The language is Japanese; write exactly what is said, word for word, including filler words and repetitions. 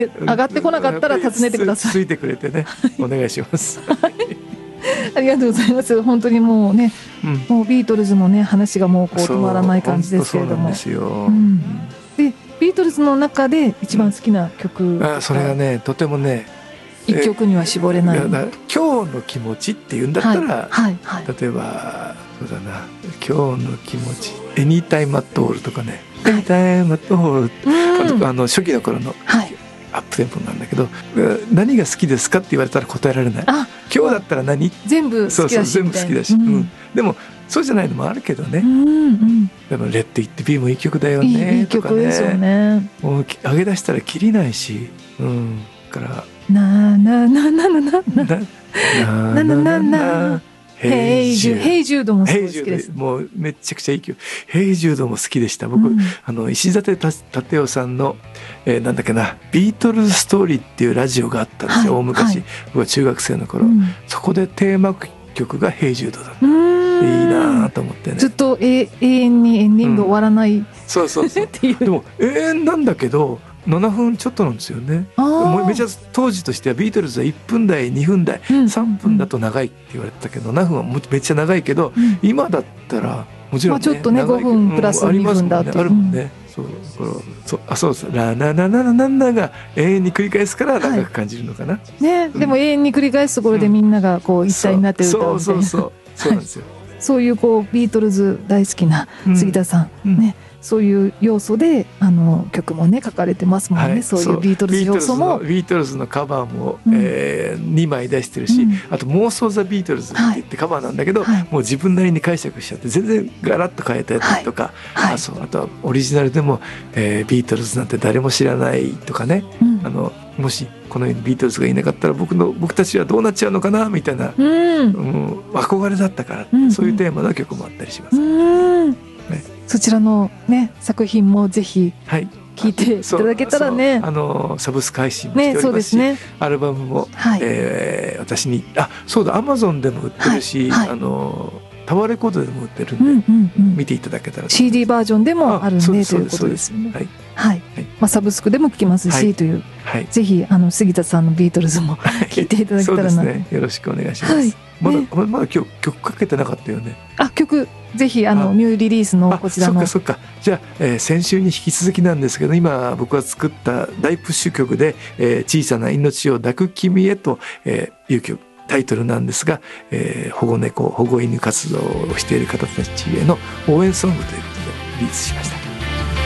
上がってこなかったら訪ねてください。 つ, ついてくれてね、お願いします。 ありがとうございます。本当にもうね、うん、もうビートルズのね話がもうこう止まらない感じですけれども。 そうなんですよ。 うん、でビートルズの中で一番好きな曲、うん、 あそれがねとてもね一曲には絞れない。いや今日の気持ちっていうんだったら、 はいはいはい、 例えばそうだな今日の気持ちエニータイムアットオールとかね、エニータイムアットオール、あの初期の頃の、はい、アップテンポなんだけど、何が好きですかって言われたら答えられない。あ今日だったら何全部好きだし、そうそう全部好きだし、うんうん、でもそうじゃないのもあるけどね、うんうん、でもレッド・イット・ビーもいい曲だよね、 いい曲ですよね。 もう上げ出したらキリないし、うん、だからなななななななななななヘイジュヘイジュードもすごい好きです。 もうめちゃくちゃいい曲。ヘイジュードも好きでした。僕、うん、あの石立立夫さんの、えー、なんだっけなビートルズストーリーっていうラジオがあったんですよ、はい、大昔、はい、僕は中学生の頃、うん、そこでテーマ曲がヘイジュードだった。いいなと思ってね。ずっと永遠にエンディング終わらない、うん、 そうそうそうでも永遠なんだけどななふんちょっとなんですよね。めちゃ当時としてはビートルズはいっぷん台にふん台、うん、さんぷんだと長いって言われてたけどななふんはめっちゃ長いけど、うん、今だったらもちろん、ねまあ、 ちょっとねごふんプラスにふんだって、 うん、あるもんね。そうそうあそうですラナナナナナナが永遠に繰り返すから長く感じるのかな、 はいねうん、でも永遠に繰り返すところでみんながこう一体になって歌うみたいな、 そうそうそうそうなんですよ、 はい、そういうこうビートルズ大好きな杉田さん、うん、ねそういう要素であの曲もね書かれてますもんね、はい、そういうビートルズ要素もビートルズのカバーも、うんえー、にまい出してるし、うん、あと妄想ザビートルズって言ってカバーなんだけど、はい、もう自分なりに解釈しちゃって全然ガラッと変えたやつとか、はいはい、あ, そうあとはオリジナルでも、えー、ビートルズなんて誰も知らないとかね、うん、あのもしこの世にビートルズがいなかったら僕の僕たちはどうなっちゃうのかなみたいな、うんうん、憧れだったから、うん、そういうテーマの曲もあったりします、うんね、そちらの、ね、作品もぜひ聴いていただけたらね、 はい、あのサブスク配信もしておりますし、ねね、アルバムも、はいえー、私にあそうだアマゾンでも売ってるし、はいはい、あのタワーレコードでも売ってるんで、うんうんうん、見ていただけたらシーディー バージョンでもあるんでということですよね。はいはいまあ、サブスクでも聴きますし、はい、という、はい、ぜひあの杉田さんのビートルズも聴いていただけたらな、はい、そうですね、 よろしくお願いします、はい、まだ、ね、まだ今日曲かけてなかったよね。 あ曲ぜひあのニューリリースのこちらのそっかそっかじゃあ、えー、先週に引き続きなんですけど今僕が作った大プッシュ曲で、えー、小さな命を抱く君へと、えー、いう曲タイトルなんですが、えー、保護猫保護犬活動をしている方たちへの応援ソングということでリリースしました。